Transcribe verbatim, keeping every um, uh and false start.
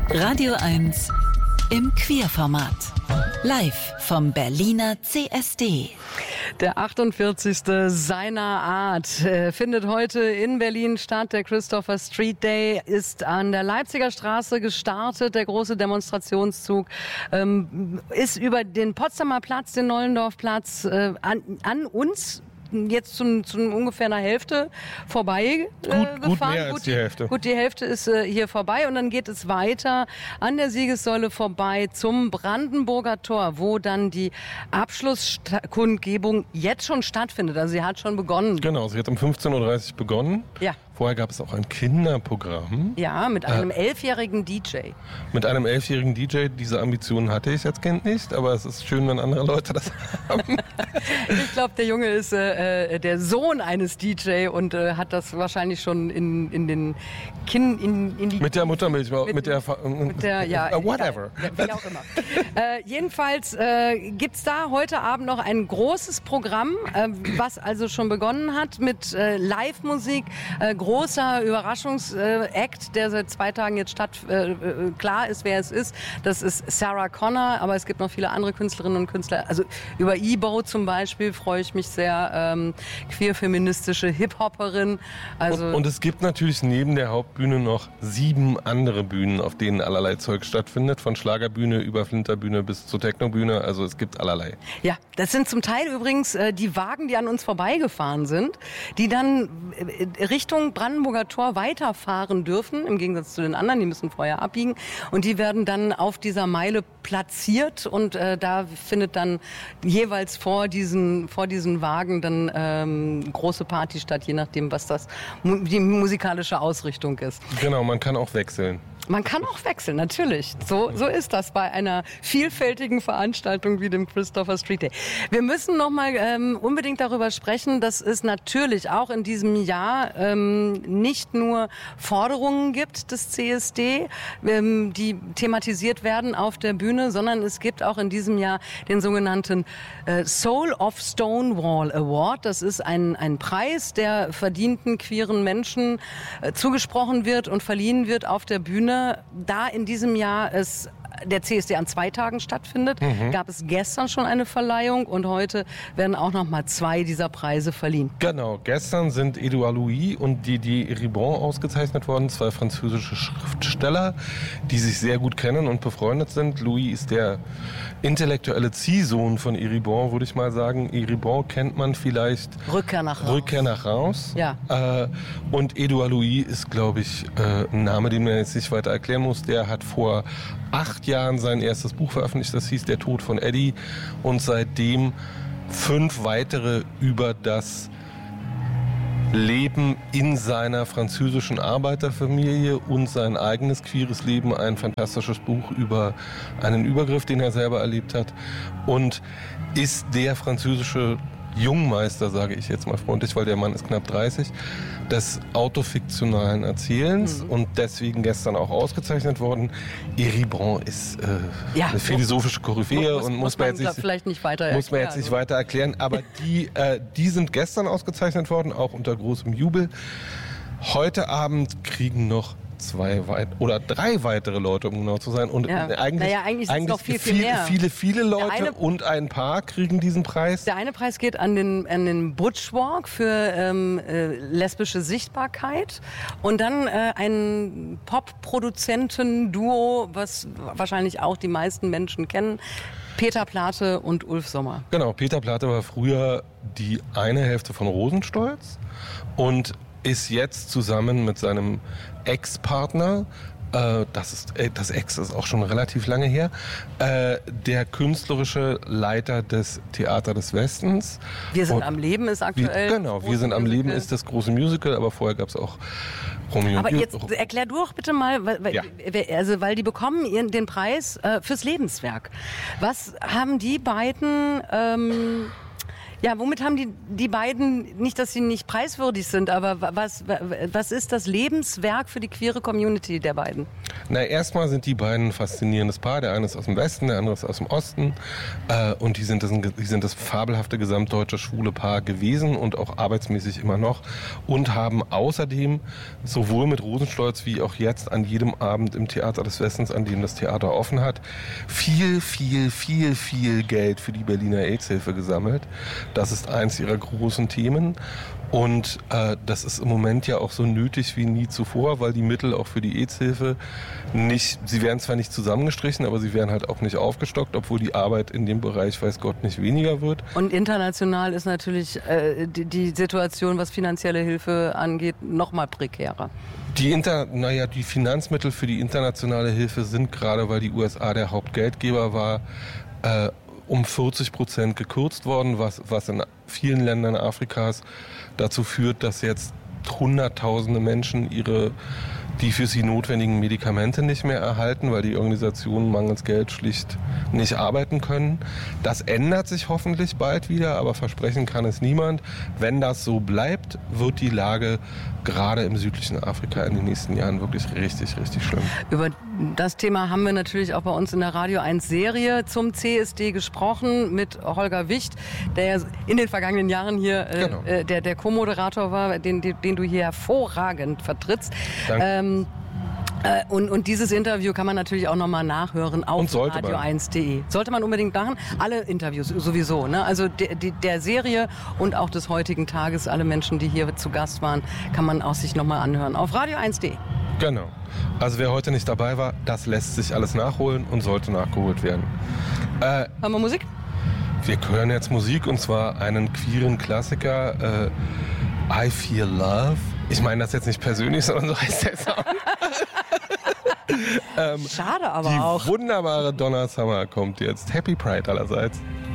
Radio eins im Queerformat. Live vom Berliner C S D. Der achtundvierzigste seiner Art äh, findet heute in Berlin statt. Der Christopher Street Day ist an der Leipziger Straße gestartet. Der große Demonstrationszug ähm, ist über den Potsdamer Platz, den Nollendorfplatz äh, an, an uns jetzt zum, zum ungefähr einer Hälfte vorbei äh, gut, gefahren. Gut mehr als die Hälfte. Gut, die Hälfte ist äh, hier vorbei und dann geht es weiter an der Siegessäule vorbei zum Brandenburger Tor, wo dann die Abschlusskundgebung jetzt schon stattfindet. Also sie hat schon begonnen. Genau, sie hat um fünfzehn Uhr dreißig begonnen. Ja. Vorher gab es auch ein Kinderprogramm. Ja, mit einem äh, elfjährigen D J. Mit einem elfjährigen D J. Diese Ambitionen hatte ich als Kind nicht, aber es ist schön, wenn andere Leute das haben. Ich glaube, der Junge ist äh, der Sohn eines D J und äh, hat das wahrscheinlich schon in, in den Kinn... In, in die mit der Muttermilch, mit, mit der... Mit der ja, uh, whatever. Ja, wie auch immer. äh, jedenfalls äh, gibt es da heute Abend noch ein großes Programm, äh, was also schon begonnen hat mit äh, Live-Musik, äh, großer Überraschungsakt, der seit zwei Tagen jetzt statt äh, klar ist, wer es ist. Das ist Sarah Connor, aber es gibt noch viele andere Künstlerinnen und Künstler. Also über E-Bo zum Beispiel freue ich mich sehr. Ähm, queer-feministische Hip-Hopperin. Also und, und es gibt natürlich neben der Hauptbühne noch sieben andere Bühnen, auf denen allerlei Zeug stattfindet. Von Schlagerbühne über Flinterbühne bis zur Technobühne. Also es gibt allerlei. Ja, das sind zum Teil übrigens äh, die Wagen, die an uns vorbeigefahren sind, die dann äh, Richtung Brandenburger Tor weiterfahren dürfen, im Gegensatz zu den anderen, die müssen vorher abbiegen. Und die werden dann auf dieser Meile platziert und äh, da findet dann jeweils vor diesen, vor diesen Wagen dann ähm, große Party statt, je nachdem, was das die musikalische Ausrichtung ist. Genau, man kann auch wechseln. Man kann auch wechseln, natürlich. So, so ist das bei einer vielfältigen Veranstaltung wie dem Christopher Street Day. Wir müssen noch mal ähm, unbedingt darüber sprechen, dass es natürlich auch in diesem Jahr ähm, nicht nur Forderungen gibt des C S D, ähm, die thematisiert werden auf der Bühne, sondern es gibt auch in diesem Jahr den sogenannten äh, Soul of Stonewall Award. Das ist ein, ein Preis, der verdienten queeren Menschen äh, zugesprochen wird und verliehen wird auf der Bühne. Da in diesem Jahr es der C S D an zwei Tagen stattfindet, mhm. gab es gestern schon eine Verleihung und heute werden auch noch mal zwei dieser Preise verliehen. Genau, gestern sind Edouard Louis und Didier Ribon ausgezeichnet worden, zwei französische Schriftsteller, die sich sehr gut kennen und befreundet sind. Louis ist der intellektuelle Ziehsohn von Eribon, würde ich mal sagen. Eribon kennt man vielleicht. Rückkehr nach Raus. Rückkehr nach Raus. Ja. Äh, und Edouard Louis ist, glaube ich, äh, ein Name, den man jetzt nicht weiter erklären muss. Der hat vor acht Jahren sein erstes Buch veröffentlicht, das hieß Der Tod von Eddie, und seitdem fünf weitere über das Leben in seiner französischen Arbeiterfamilie und sein eigenes queeres Leben, ein fantastisches Buch über einen Übergriff, den er selber erlebt hat, und ist der französische Jungmeister, sage ich jetzt mal freundlich, weil der Mann ist knapp dreißig, des autofiktionalen Erzählens, mhm. und deswegen gestern auch ausgezeichnet worden. Eribon ist äh, ja, eine philosophische Koryphäe muss, und muss, muss man, man jetzt nicht, vielleicht nicht weiter muss man erklären, jetzt nicht weiter erklären. Aber die, äh, die sind gestern ausgezeichnet worden, auch unter großem Jubel. Heute Abend kriegen noch zwei weit oder drei weitere Leute, um genau zu sein. Und ja. eigentlich, naja, eigentlich, eigentlich noch viel, viel viele, mehr. viele, viele Leute eine, und ein paar kriegen diesen Preis. Der eine Preis geht an den, an den Butchwalk für ähm, äh, lesbische Sichtbarkeit und dann äh, ein Pop-Produzenten-Duo, was wahrscheinlich auch die meisten Menschen kennen, Peter Plate und Ulf Sommer. Genau, Peter Plate war früher die eine Hälfte von Rosenstolz und ist jetzt zusammen mit seinem Ex-Partner, äh, das ist, äh, das Ex ist auch schon relativ lange her, äh, der künstlerische Leiter des Theater des Westens. Wir sind und am Leben ist aktuell. Wir, genau, Wir sind am Musical. Leben ist das große Musical, aber vorher gab es auch Romeo Aber und jetzt erklär du doch bitte mal, weil, ja. also, weil die bekommen ihren, den Preis äh, fürs Lebenswerk. Was haben die beiden ähm, Ja, womit haben die, die beiden, nicht, dass sie nicht preiswürdig sind, aber was, was ist das Lebenswerk für die queere Community der beiden? Na, erstmal sind die beiden ein faszinierendes Paar. Der eine ist aus dem Westen, der andere ist aus dem Osten. Äh, und die sind, das, die sind das fabelhafte gesamtdeutsche schwule Paar gewesen und auch arbeitsmäßig immer noch. Und haben außerdem sowohl mit Rosenstolz wie auch jetzt an jedem Abend im Theater des Westens, an dem das Theater offen hat, viel, viel, viel, viel Geld für die Berliner AIDS-Hilfe gesammelt. Das ist eins ihrer großen Themen und äh, das ist im Moment ja auch so nötig wie nie zuvor, weil die Mittel auch für die AIDS-Hilfe nicht, sie werden zwar nicht zusammengestrichen, aber sie werden halt auch nicht aufgestockt, obwohl die Arbeit in dem Bereich, weiß Gott, nicht weniger wird. Und international ist natürlich äh, die, die Situation, was finanzielle Hilfe angeht, noch mal prekärer. Die, Inter, naja, die Finanzmittel für die internationale Hilfe sind, gerade weil die U S A der Hauptgeldgeber war, äh, um vierzig Prozent gekürzt worden, was, was in vielen Ländern Afrikas dazu führt, dass jetzt Hunderttausende Menschen ihre, die für sie notwendigen Medikamente nicht mehr erhalten, weil die Organisationen mangels Geld schlicht nicht arbeiten können. Das ändert sich hoffentlich bald wieder, aber versprechen kann es niemand. Wenn das so bleibt, wird die Lage gerade im südlichen Afrika in den nächsten Jahren wirklich richtig, richtig schlimm. Über das Thema haben wir natürlich auch bei uns in der Radio eins Serie zum C S D gesprochen mit Holger Wicht, der ja in den vergangenen Jahren hier äh, genau. äh, der, der Co-Moderator war, den, den, den du hier hervorragend vertrittst. Danke. Ähm, Äh, und, und dieses Interview kann man natürlich auch nochmal nachhören auf radio eins punkt de. Sollte man unbedingt machen. Alle Interviews sowieso. Ne? Also de, de, der Serie und auch des heutigen Tages, alle Menschen, die hier zu Gast waren, kann man auch sich nochmal anhören auf radio eins punkt de. Genau. Also wer heute nicht dabei war, das lässt sich alles nachholen und sollte nachgeholt werden. Äh, Haben wir Musik? Wir hören jetzt Musik und zwar einen queeren Klassiker, äh, I Feel Love. Ich meine das jetzt nicht persönlich, sondern so heißt der Song. ähm, Schade aber die auch. Die wunderbare Donna Summer kommt jetzt. Happy Pride allerseits.